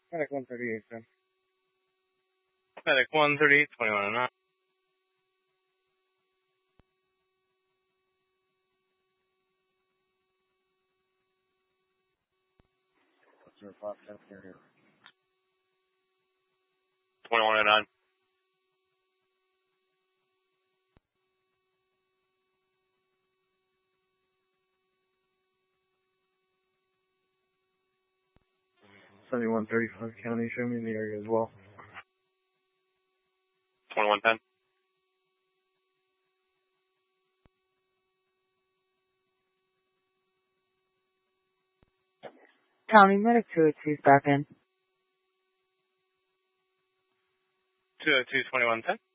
Medic 138, then. Medic 138, 2109. What's your 510 carrier? 2109. Sunny 135 County, show me in the area as well. 2110. County Medic 282 back in. 202, 2110.